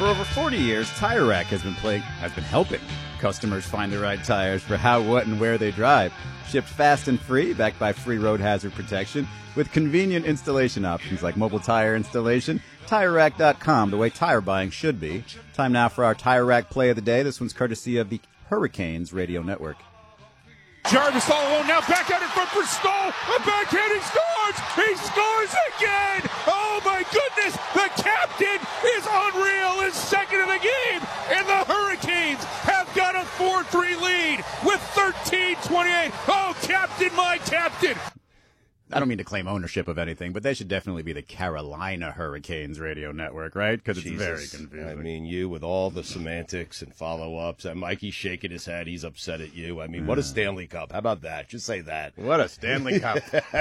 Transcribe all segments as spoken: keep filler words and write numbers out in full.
For over forty years, Tire Rack has been playing, has been helping customers find the right tires for how, what, and where they drive. Shipped fast and free, backed by free road hazard protection, with convenient installation options like mobile tire installation. Tire Rack dot com, the way tire buying should be. Time now for our Tire Rack play of the day. This one's courtesy of the Hurricanes Radio Network. Jarvis all alone now, back out in front for Stoll. A backhand, he scores! He scores again! Oh my goodness! The captain is unreal, is second in the game, and the Hurricanes have got a four three lead with thirteen twenty-eight. Oh, captain, my captain! I don't mean to claim ownership of anything, but they should definitely be the Carolina Hurricanes Radio Network, right? Because it's Jesus. very confusing. I mean, you with all the semantics and follow-ups, and Mikey's shaking his head. He's upset at you. I mean, what a Stanley Cup. How about that? Just say that. What a Stanley Cup.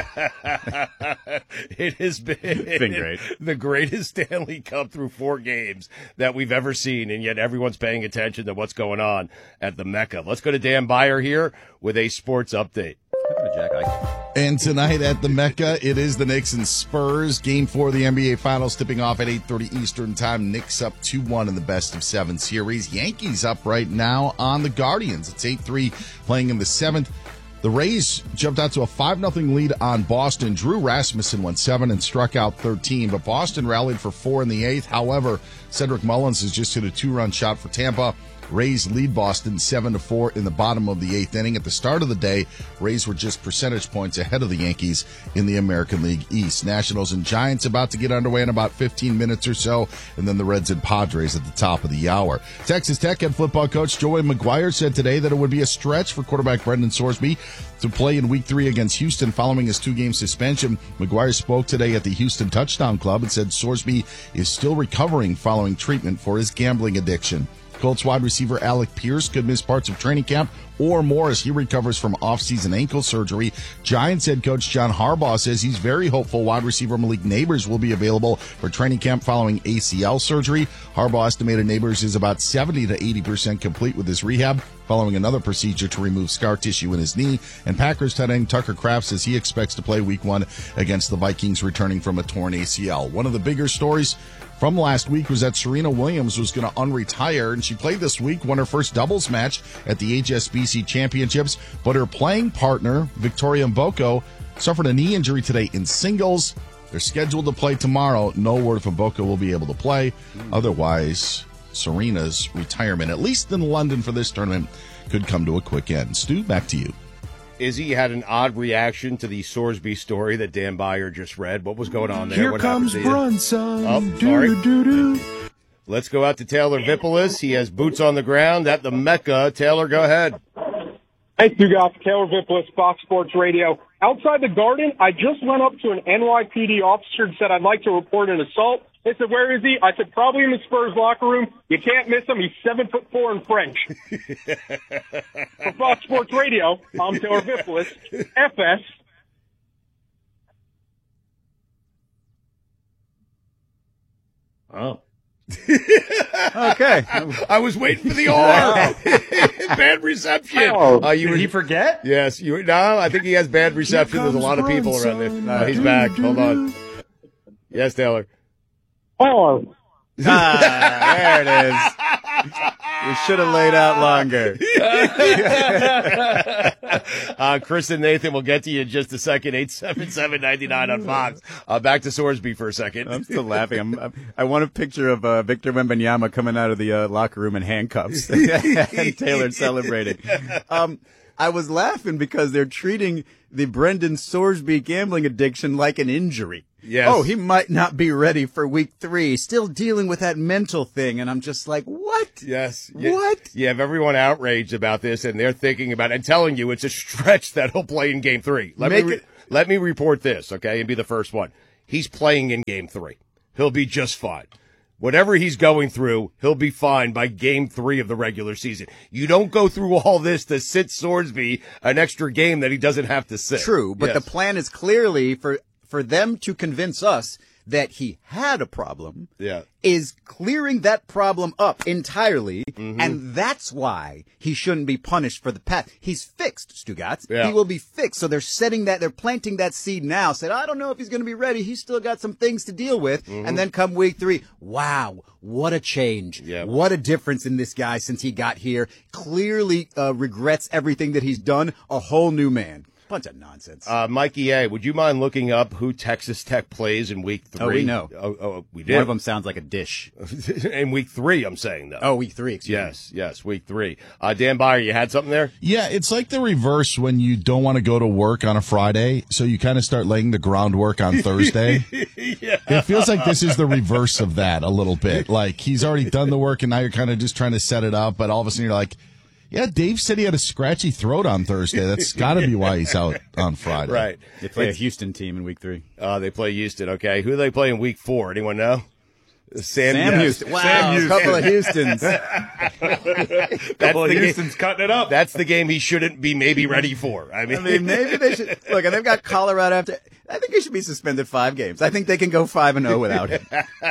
It has been, It's been great. The greatest Stanley Cup through four games that we've ever seen, and yet everyone's paying attention to what's going on at the Mecca. Let's go to Dan Beyer here with a sports update. Jack, I... And tonight at the Mecca, it is the Knicks and Spurs. Game four of the N B A Finals tipping off at eight thirty Eastern Time. Knicks up two one in the best of seven series. Yankees up right now on the Guardians. It's eight three playing in the seventh. The Rays jumped out to a five nothing lead on Boston. Drew Rasmussen went seven and struck out thirteen, but Boston rallied for four in the eighth. However, Cedric Mullins has just hit a two-run shot for Tampa. Rays lead Boston seven to four in the bottom of the eighth inning. At the start of the day, Rays were just percentage points ahead of the Yankees in the American League East. Nationals and Giants about to get underway in about fifteen minutes or so, and then the Reds and Padres at the top of the hour. Texas Tech head football coach Joey McGuire said today that it would be a stretch for quarterback Brendan Sorsby to play in week three against Houston following his two-game suspension. McGuire spoke today at the Houston Touchdown Club and said Sorsby is still recovering following treatment for his gambling addiction. Colts wide receiver Alec Pierce could miss parts of training camp or more as he recovers from off-season ankle surgery. Giants head coach John Harbaugh says he's very hopeful wide receiver Malik Neighbors will be available for training camp following A C L surgery. Harbaugh estimated Neighbors is about seventy to eighty percent complete with his rehab following another procedure to remove scar tissue in his knee. And Packers tight end Tucker Kraft says he expects to play week one against the Vikings returning from a torn A C L. One of the bigger stories from last week was that Serena Williams was going to unretire, and she played this week, won her first doubles match at the H S B C Championships, but her playing partner, Victoria Mboko, suffered a knee injury today in singles. They're scheduled to play tomorrow. No word if Mboko will be able to play. Otherwise, Serena's retirement, at least in London for this tournament, could come to a quick end. Stu, back to you. Izzy had an odd reaction to the Sorsby story that Dan Beyer just read. What was going on there? Here what comes Brunson. Oh, sorry. Doo, doo, doo. Let's go out to Taylor Vipolis. He has boots on the ground at the Mecca. Taylor, go ahead. Thank you, guys. Taylor Vipolis, Fox Sports Radio. Outside the Garden, I just went up to an N Y P D officer and said I'd like to report an assault. They said, where is he? I said, probably in the Spurs locker room. You can't miss him. He's seven foot four and French. For Fox Sports Radio, I'm Taylor Vipolis, F S. Oh. Okay. I was waiting for the R. Bad reception. Oh, uh, you Did were, he forget? yes. You, no, I think he has bad reception. There's a lot of people around there. No, he's back. Hold on. Yes, Taylor. Oh, Ah, there it is. We should have laid out longer. uh, Chris and Nathan will get to you in just a second. eight seven seven, nine nine on Fox. Uh, back to Sorsby for a second. I'm still laughing. I'm, I'm, I want a picture of uh, Victor Wembanyama coming out of the uh, locker room in handcuffs and Taylor celebrating. Um, I was laughing because they're treating the Brendan Sorsby gambling addiction like an injury. Yes. Oh, he might not be ready for week three. Still dealing with that mental thing. And I'm just like, what? Yes. You, What? You have everyone outraged about this, and they're thinking about it and telling you it's a stretch that he'll play in game three. Let Make me re- it- let me report this, okay, and be the first one. He's playing in game three. He'll be just fine. Whatever he's going through, he'll be fine by game three of the regular season. You don't go through all this to sit Sorsby an extra game that he doesn't have to sit. True, but Yes. the plan is clearly for, for them to convince us that he had a problem Yeah. is clearing that problem up entirely, Mm-hmm. and that's why he shouldn't be punished for the past. He's fixed, Stugatz. Yeah. He will be fixed. So they're setting that, they're planting that seed now. Said, I don't know if he's going to be ready. He's still got some things to deal with. Mm-hmm. And then come week three, wow, what a change. Yeah. What a difference in this guy since he got here. Clearly uh, regrets everything that he's done. A whole new man. Bunch of nonsense. Uh, Mikey A., would you mind looking up who Texas Tech plays in week three? Oh, we know. Oh, oh we did. One of them sounds like a dish. In week three, I'm saying, though. Oh, week three, excuse Yes, yes, week three. Uh, Dan Byer, you had something there? Yeah, it's like the reverse when you don't want to go to work on a Friday, so you kind of start laying the groundwork on Thursday. Yeah. It feels like this is the reverse of that a little bit. Like he's already done the work and now you're kind of just trying to set it up, but all of a sudden you're like, yeah, Dave said he had a scratchy throat on Thursday. That's got to be why he's out on Friday. Right. They play a Houston team in week three. Uh, they play Houston, okay. Who do they play in week four? Anyone know? Sam, Sam yes. Houston. Wow, Sam a Houston. couple of Houstons. That's Couple of the, Houston's game, cutting it up. that's the game he shouldn't be maybe ready for. I mean, I mean, maybe they should look. And they've got Colorado after. I think he should be suspended five games. I think they can go five and zero without him.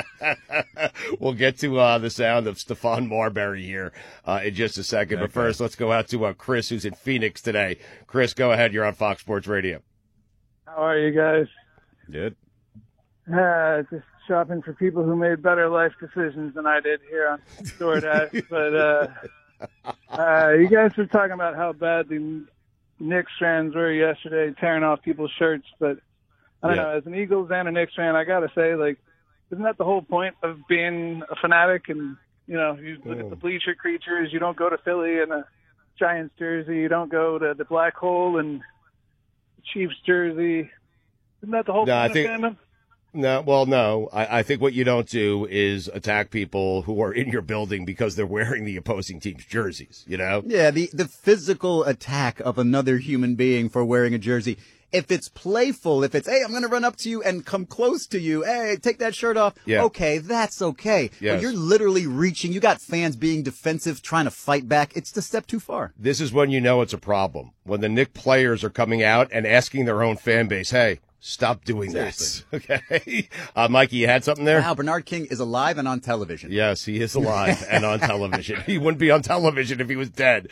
we'll get to uh, the sound of Stephon Marbury here uh, in just a second. But first, let's go out to uh, Chris, who's in Phoenix today. Chris, go ahead. You're on Fox Sports Radio. How are you guys? Good. Uh, just shopping for people who made better life decisions than I did here on DoorDash. but uh, uh, you guys were talking about how bad the Knicks fans were yesterday, tearing off people's shirts. But I don't Yeah. know, as an Eagles and a Knicks fan, I gotta say, like, isn't that the whole point of being a fanatic? And you know, you look at the bleacher creatures. You don't go to Philly in a Giants jersey. You don't go to the Black Hole and Chiefs jersey. Isn't that the whole No, I point think- of fandom? No, well, no. I, I think what you don't do is attack people who are in your building because they're wearing the opposing team's jerseys, you know? Yeah, the the physical attack of another human being for wearing a jersey. If it's playful, if it's, hey, I'm going to run up to you and come close to you, hey, take that shirt off, Yeah. okay, that's okay. Yes. But you're literally reaching, you got fans being defensive, trying to fight back. It's a step too far. This is when you know it's a problem. When the Knick players are coming out and asking their own fan base, hey, stop doing this. Okay. Uh, Mikey, you had something there? Wow, Bernard King is alive and on television. Yes, he is alive and on television. He wouldn't be on television if he was dead.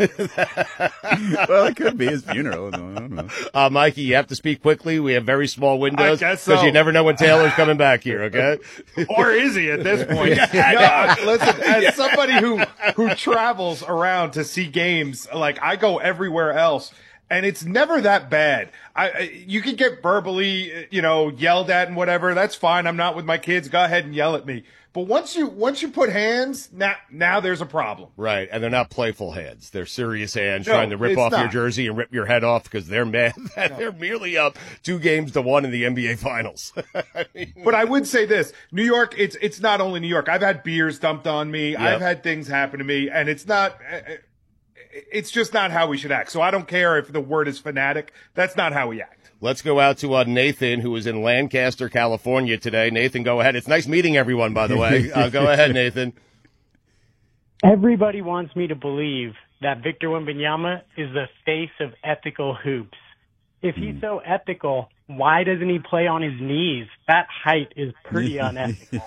Well, it could be his funeral. I don't know. Uh, Mikey, you have to speak quickly. We have very small windows. I guess Because so. you never know when Taylor's coming back here, okay? Or is he at this point? No, I- listen, as somebody who who travels around to see games, like I go everywhere else, and it's never that bad. I, I you can get verbally, you know, yelled at and whatever. That's fine. I'm not with my kids. Go ahead and yell at me. But once you once you put hands, now now there's a problem. Right, and they're not playful hands. They're serious hands No, trying to rip it's off your not. jersey and rip your head off because they're mad that they're merely up two games to one in the N B A Finals. I mean, But I would say this: New York. It's it's not only New York. I've had beers dumped on me. I've had things happen to me, and it's not. It's just not how we should act. So I don't care if the word is fanatic. That's not how we act. let's go out to uh, Nathan, who is in Lancaster, California today. Nathan, go ahead. It's nice meeting everyone, by the way. Uh, go ahead, Nathan. Everybody wants me to believe that Victor Wembanyama is the face of ethical hoops. If he's so ethical, why doesn't he play on his knees? That height is pretty unethical.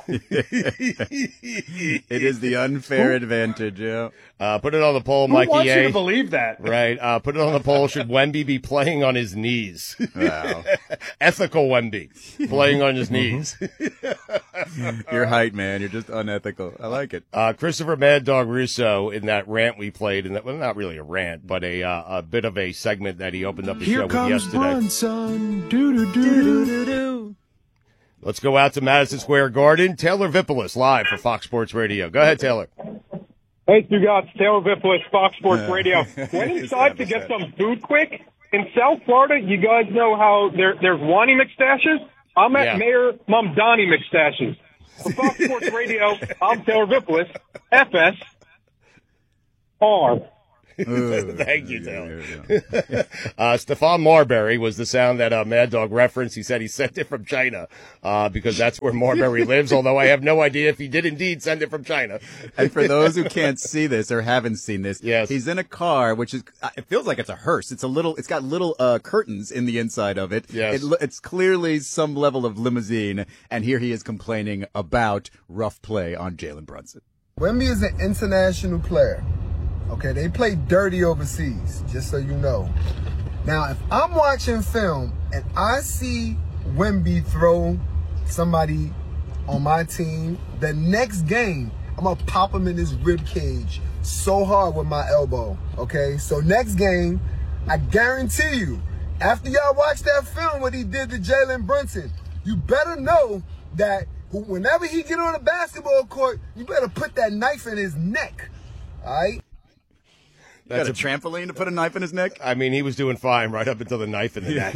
It is the unfair advantage, yeah. Uh, put it on the poll, Who Mikey wants you A. to believe that? Right. Uh, put it on the poll. Should Wemby be playing on his knees? Wow. Ethical Wemby playing on his knees. Your height, man. You're just unethical. I like it. Uh, Christopher Mad Dog Russo, in that rant we played, in that, well, not really a rant, but a uh, a bit of a segment that he opened up the show with yesterday. son. Doo doo doo doo doo. Let's go out to Madison Square Garden. Taylor Vipolis live for Fox Sports Radio. Go ahead, Taylor. Hey, you guys, Taylor Vipolis, Fox Sports Radio. Went inside to get some food quick. In South Florida, you guys know how there, there's Wani McStashes? I'm at Yeah. Mayor Mamdani McStashes. For Fox Sports Radio, I'm Taylor Vipolis, F S R. Thank you, Taylor. uh, Stephon Marbury was the sound that uh, Mad Dog referenced. He said he sent it from China uh, because that's where Marbury lives, although I have no idea if he did indeed send it from China. And for those who can't see this or haven't seen this, yes. he's in a car, which is, it feels like it's a hearse. It's a little, it's got little uh, curtains in the inside of it. Yes. It, it's clearly some level of limousine, and here he is complaining about rough play on Jalen Brunson. Wemby is an international player. Okay, they play dirty overseas, just so you know. Now, if I'm watching film and I see Wemby throw somebody on my team, the next game, I'm going to pop him in his rib cage so hard with my elbow, okay? So next game, I guarantee you, after y'all watch that film what he did to Jalen Brunson, you better know that whenever he get on the basketball court, you better put that knife in his neck, all right? That's got a, a trampoline to put a knife in his neck? I mean, he was doing fine right up until the knife in the neck.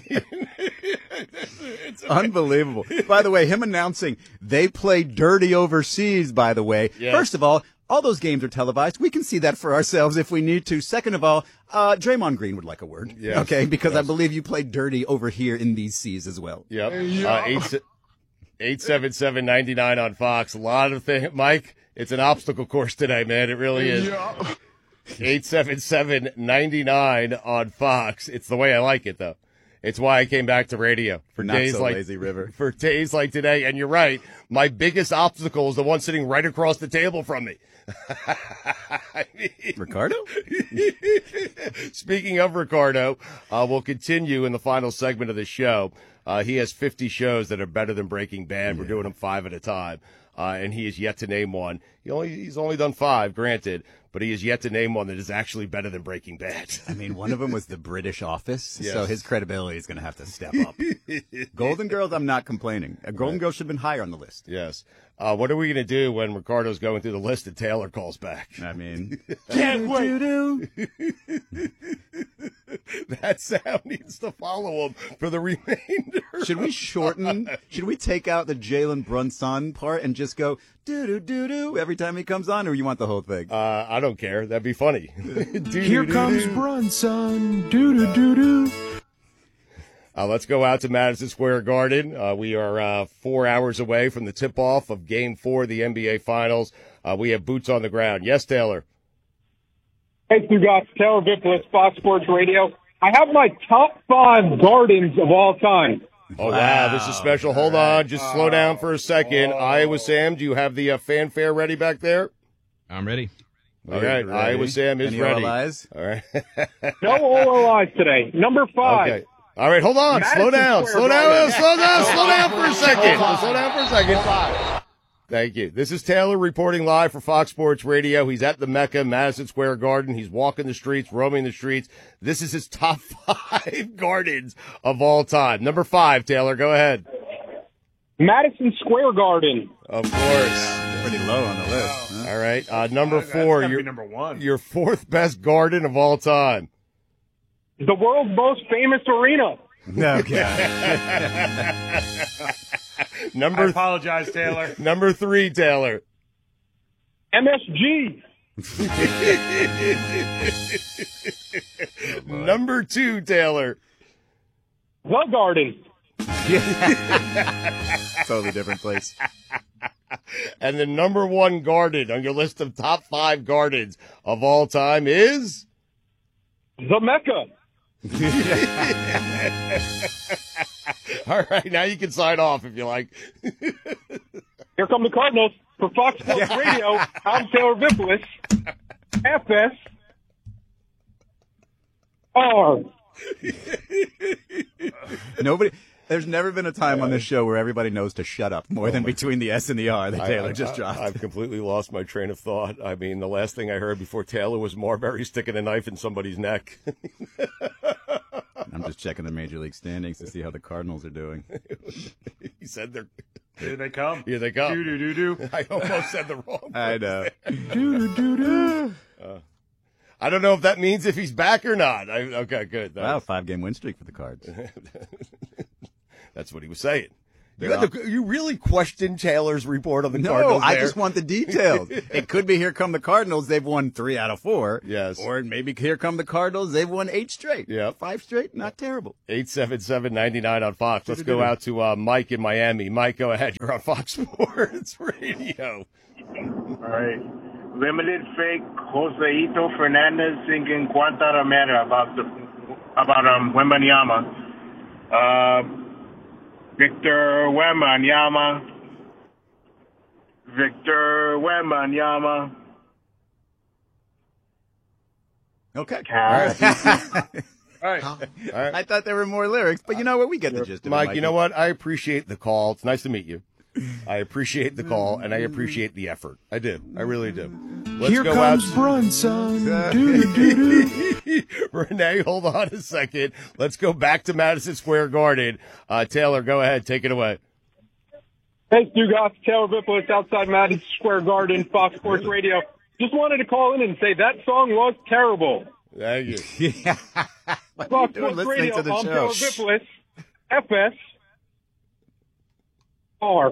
It's unbelievable. By the way, him announcing they play dirty overseas, by the way. Yes. First of all, all those games are televised. We can see that for ourselves if we need to. Second of all, uh, Draymond Green would like a word. Yes. Okay, because yes. I believe you play dirty over here in these seas as well. Yep. Uh, eight, eight seven seven ninety nine on Fox. A lot of things. Mike, it's an obstacle course today, man. It really is. Yeah. eight seven seven ninety nine on Fox. It's the way I like it, though. It's why I came back to radio for Not days so like lazy river. for days like today. And you're right. My biggest obstacle is the one sitting right across the table from me. I mean, Ricardo? Speaking of Ricardo, uh, we'll continue in the final segment of the show. Uh, he has fifty shows that are better than Breaking Bad. Yeah. We're doing them five at a time. Uh, and he is yet to name one. He only he's only done five, granted, but he is yet to name one that is actually better than Breaking Bad. I mean, one of them was The British Office, yes. so his credibility is going to have to step up. Golden Girls, I'm not complaining. A Golden right. Girls should have been higher on the list. Yes. Uh, what are we going to do when Ricardo's going through the list and Taylor calls back? I mean, can't wait. That sound needs to follow him for the remainder. Should we shorten? Should we take out the Jalen Brunson part and just go doo doo doo doo every time he comes on, or you want the whole thing? Uh, I don't care. That'd be funny. Here comes Brunson. Doo doo doo doo. Uh, let's go out to Madison Square Garden. Uh, we are uh, four hours away from the tip-off of Game Four of the N B A Finals. Uh, we have boots on the ground. Yes, Taylor. Hey, you guys. Taylor Viplis, Fox Sports Radio. I have my top five Gardens of all time. Oh, wow. wow. This is special. Hold right. on. Just oh. slow down for a second. Oh. Iowa Sam, do you have the uh, fanfare ready back there? I'm ready. All right. Ready. Iowa Sam is Any ready. O L Is? All right. No O L Is today. Number five. Okay. All right, hold on. Madison slow down. Square Slow down. Garden. Slow down. Slow down for a second. Slow down for a second. Thank you. This is Taylor reporting live for Fox Sports Radio. He's at the Mecca, Madison Square Garden. He's walking the streets, roaming the streets. This is his top five gardens of all time. Number five, Taylor, go ahead. Madison Square Garden. Of course. Pretty low on the list. Huh? All right. Uh, number four, your, number one. your fourth best garden of all time. The world's most famous arena. Okay. Number I apologize, Taylor. Number three, Taylor. M S G. Oh, number two, Taylor. The Garden. Totally different place. And the number one garden on your list of top five gardens of all time is? The Mecca. All right, now you can sign off if you like. Here come the Cardinals for Fox Sports Radio. I'm Taylor Viplis. F S R. Nobody. There's never been a time on this show where everybody knows to shut up more oh than between the S and the R that Taylor I, I, just dropped. I've completely lost my train of thought. I mean, the last thing I heard before Taylor was Marbury sticking a knife in somebody's neck. I'm just checking the Major League standings to see how the Cardinals are doing. He said they're... Here they come. Here they come. Do-do-do-do. I almost said the wrong I know. Do-do-do-do. Uh, I don't know if that means if he's back or not. I, okay, good. Wow, five-game win streak for the Cards. That's what he was saying. You, had to, you really questioned Taylor's report on the no, Cardinals I there. just want the details. It could be Here Come the Cardinals. They've won three out of four. Yes. Or maybe Here Come the Cardinals. They've won eight straight. Yeah. Five straight. Not terrible. eight seven seven, nine nine on Fox. Let's go out to uh, Mike in Miami. Mike, go ahead. You're on Fox Sports Radio. All right. Limited fake Joseito Fernandez singing Guantanamera about the about um Wembanyama. Uh, Victor Wembanyama. Victor Wembanyama. Okay. All right. All right. All right. I thought there were more lyrics, but you know what? We get the gist of it, Mike, you know what? I appreciate the call. It's nice to meet you. I appreciate the call, and I appreciate the effort. I do. I really do. Let's Here go comes out. Brunson. Doo, doo, doo. Renee, hold on a second. Let's go back to Madison Square Garden. Uh, Taylor, go ahead. Take it away. Hey, Stu Goff, Taylor Vippolis outside Madison Square Garden, Fox Sports Radio. Just wanted to call in and say that song was terrible. Thank you. yeah. What are you Fox doing Sports listening Radio, to the I'm show? Taylor Vippolis, F S R.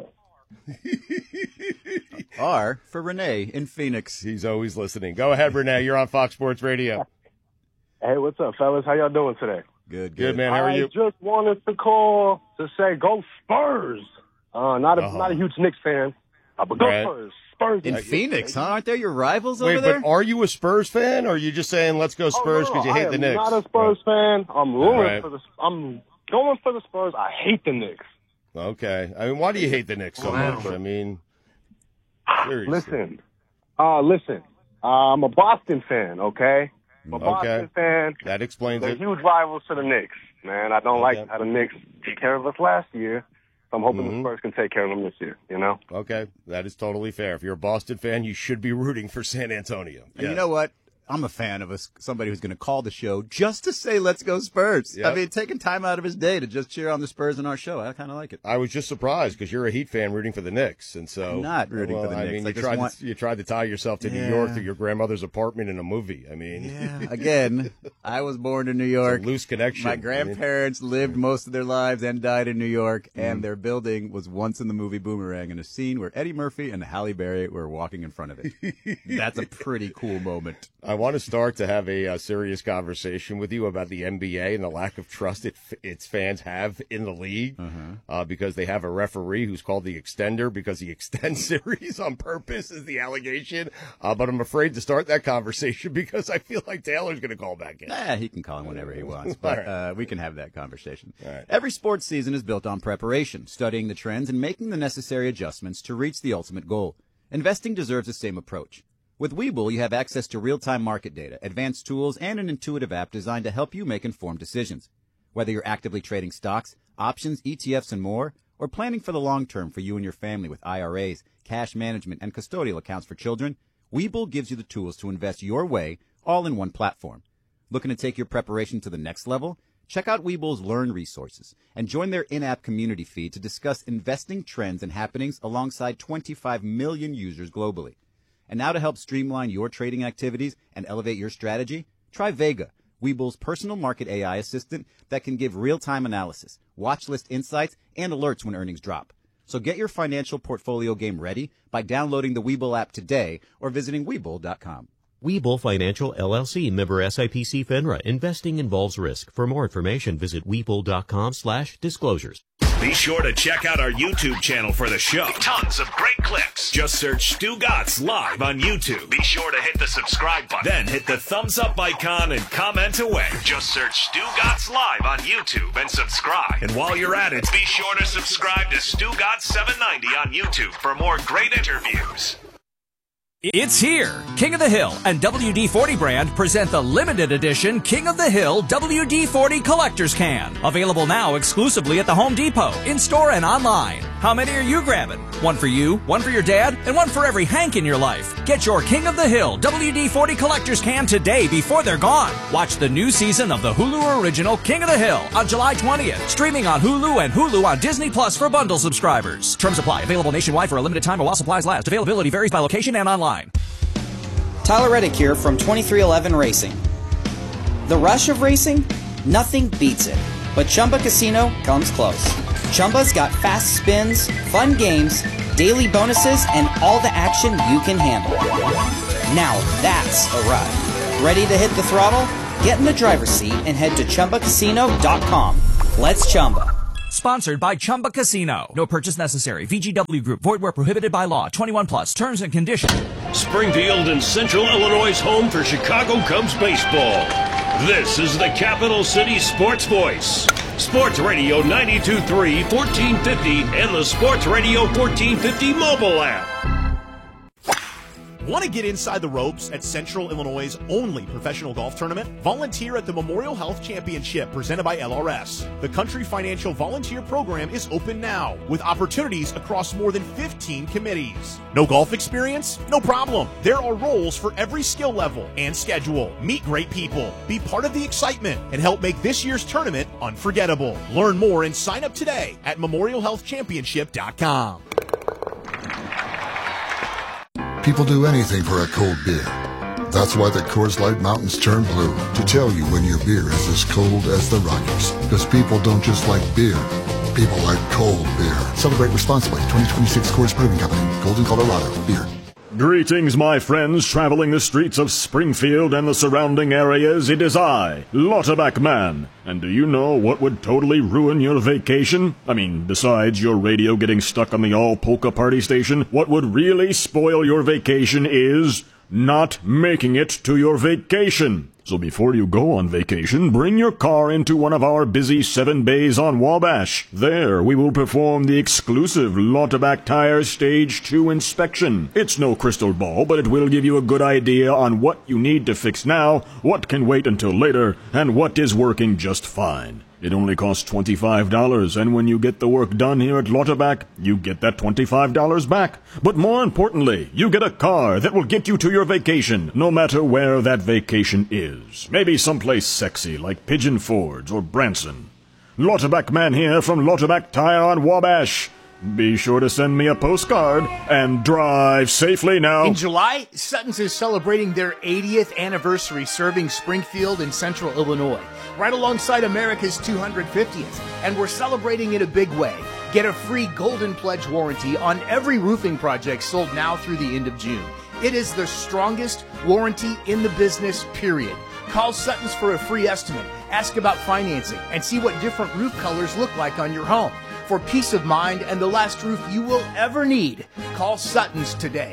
R for Renee in Phoenix. He's always listening. Go ahead, Renee. You're on Fox Sports Radio. Hey, what's up, fellas? How y'all doing today? Good, good. Good, man. How are I you? just wanted to call to say go Spurs. Uh, not a Uh-huh. not a huge Knicks fan, uh, but go Right. Spurs. Spurs In baby. Phoenix, huh? Aren't they your rivals Wait, over there? but are you a Spurs fan, or are you just saying let's go Oh, Spurs no, because no, you hate I the am Knicks? Not a Spurs fan. I'm rooting Right. for the. I'm going for the Spurs. I hate the Knicks. Okay. I mean, why do you hate the Knicks so much? I mean, seriously. Listen, uh, listen. Uh, I'm a Boston fan. Okay, I'm a Okay. Boston fan. That explains They're it. huge rivals to the Knicks. Man, I don't Okay. like how the Knicks took care of us last year. So I'm hoping Mhm. the Spurs can take care of them this year. You know. Okay, that is totally fair. If you're a Boston fan, you should be rooting for San Antonio. And Yes. you know what? I'm a fan of us, somebody who's going to call the show just to say, let's go Spurs. Yep. I mean, taking time out of his day to just cheer on the Spurs in our show. I kind of like it. I was just surprised because you're a Heat fan rooting for the Knicks, and so I'm not rooting well, for the I Knicks. mean, I you just tried want- to, you tried to tie yourself to New Yeah. York through your grandmother's apartment in a movie. I mean, Yeah. Again, I was born in New York. it's a loose connection. My I mean, grandparents lived most of their lives and died in New York, and their building was once in the movie Boomerang in a scene where Eddie Murphy and Halle Berry were walking in front of it. That's a pretty cool moment. I want to start to have a uh, serious conversation with you about the N B A and the lack of trust it, its fans have in the league Uh-huh. uh, because they have a referee who's called the extender because he extends series on purpose is the allegation. Uh, but I'm afraid to start that conversation because I feel like Taylor's going to call back in. Eh, he can call him whenever he wants, but All right. uh, we can have that conversation. All right. Every sports season is built on preparation, studying the trends, and making the necessary adjustments to reach the ultimate goal. Investing deserves the same approach. With Webull, you have access to real-time market data, advanced tools, and an intuitive app designed to help you make informed decisions. Whether you're actively trading stocks, options, E T Fs, and more, or planning for the long term for you and your family with I R As, cash management, and custodial accounts for children, Webull gives you the tools to invest your way, all in one platform. Looking to take your preparation to the next level? Check out Webull's Learn resources and join their in-app community feed to discuss investing trends and happenings alongside twenty-five million users globally. And now to help streamline your trading activities and elevate your strategy, try Vega, Webull's personal market A I assistant that can give real-time analysis, watch list insights, and alerts when earnings drop. So get your financial portfolio game ready by downloading the Webull app today or visiting Webull dot com. Webull Financial, L L C, member S I P C FINRA. Investing involves risk. For more information, visit Webull dot com slash disclosures. Be sure to check out our YouTube channel for the show. Tons of great clips. Just search Stu Gatz Live on YouTube. Be sure to hit the subscribe button. Then hit the thumbs up icon and comment away. Just search Stu Gatz Live on YouTube and subscribe. And while you're at it, be sure to subscribe to Stu Gatz seven ninety on YouTube for more great interviews. It's here! King of the Hill and W D forty brand present the limited edition King of the Hill W D forty Collector's Can. Available now exclusively at the Home Depot, in-store and online. How many are you grabbing? One for you, one for your dad, and one for every Hank in your life. Get your King of the Hill W D forty Collector's Can today before they're gone. Watch the new season of the Hulu original King of the Hill on July twentieth. Streaming on Hulu and Hulu on Disney Plus for bundle subscribers. Terms apply. Available nationwide for a limited time while supplies last. Availability varies by location and online. Tyler Reddick here from twenty-three eleven Racing. The rush of racing? Nothing beats it. But Chumba Casino comes close. Chumba's got fast spins, fun games, daily bonuses, and all the action you can handle. Now that's a ride. Ready to hit the throttle? Get in the driver's seat and head to Chumba Casino dot com. Let's Chumba. Sponsored by Chumba Casino. No purchase necessary. V G W Group. Void where prohibited by law. twenty-one plus. Terms and conditions. Springfield and Central Illinois' home for Chicago Cubs baseball. This is the Capital City Sports Voice. Sports Radio ninety-two point three, fourteen fifty, and the Sports Radio fourteen fifty mobile app. Want to get inside the ropes at Central Illinois' only professional golf tournament? Volunteer at the Memorial Health Championship presented by L R S. The Country Financial Volunteer Program is open now with opportunities across more than fifteen committees. No golf experience? No problem. There are roles for every skill level and schedule. Meet great people, be part of the excitement, and help make this year's tournament unforgettable. Learn more and sign up today at memorial health championship dot com. People do anything for a cold beer. That's why the Coors Light Mountains turn blue, to tell you when your beer is as cold as the Rockies. Because people don't just like beer, people like cold beer. Celebrate responsibly. twenty twenty-six Coors Brewing Company, Golden, Colorado. Beer. Greetings, my friends, traveling the streets of Springfield and the surrounding areas. It is I, Lauterbach Man. And do you know what would totally ruin your vacation? I mean, besides your radio getting stuck on the all-polka party station, what would really spoil your vacation is not making it to your vacation. So before you go on vacation, bring your car into one of our busy seven bays on Wabash. There, we will perform the exclusive Lauterbach Tires Stage two inspection. It's no crystal ball, but it will give you a good idea on what you need to fix now, what can wait until later, and what is working just fine. It only costs twenty-five dollars, and when you get the work done here at Lauterbach, you get that twenty-five dollars back. But more importantly, you get a car that will get you to your vacation, no matter where that vacation is. Maybe someplace sexy like Pigeon Forge or Branson. Lauterbach Man here from Lauterbach Tire on Wabash. Be sure to send me a postcard and drive safely now. In July, Sutton's is celebrating their eightieth anniversary serving Springfield and Central Illinois, right alongside America's two hundred fiftieth. And we're celebrating in a big way. Get a free Golden Pledge warranty on every roofing project sold now through the end of June. It is the strongest warranty in the business, period. Call Sutton's for a free estimate, ask about financing, and see what different roof colors look like on your home. For peace of mind and the last roof you will ever need, call Sutton's today.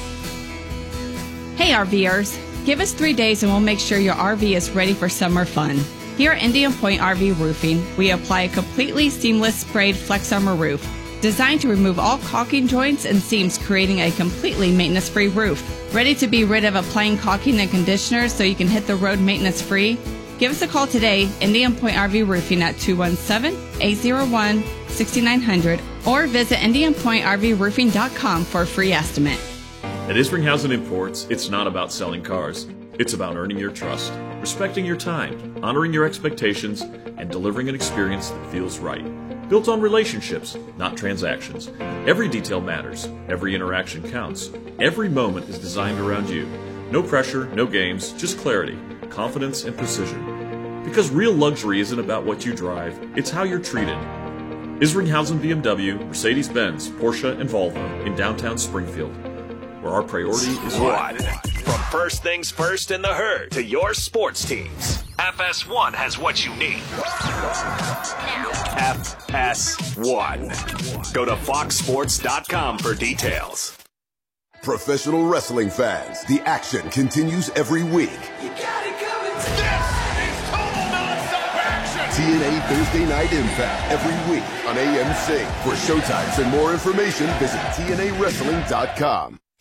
Hey RVers, give us three days and we'll make sure your R V is ready for summer fun. Here at Indian Point R V Roofing, we apply a completely seamless sprayed Flex Armor roof, designed to remove all caulking joints and seams, creating a completely maintenance-free roof. Ready to be rid of applying caulking and conditioners so you can hit the road maintenance-free? Give us a call today, Indian Point R V Roofing at two one seven, eight zero one, six nine zero zero or visit indian point r v roofing dot com for a free estimate. At Isringhausen Imports, it's not about selling cars. It's about earning your trust, respecting your time, honoring your expectations, and delivering an experience that feels right. Built on relationships, not transactions. Every detail matters. Every interaction counts. Every moment is designed around you. No pressure, no games, just clarity, confidence, and precision. Because real luxury isn't about what you drive, it's how you're treated. Isringhausen B M W, Mercedes-Benz, Porsche, and Volvo in downtown Springfield, where our priority is one. From first things first in the herd to your sports teams, F S one has what you need. F S one. Go to fox sports dot com for details. Professional wrestling fans, the action continues every week. You got it coming. This is total non-stop action. T N A Thursday Night Impact every week on A M C. For showtimes and more information, visit T N A wrestling dot com.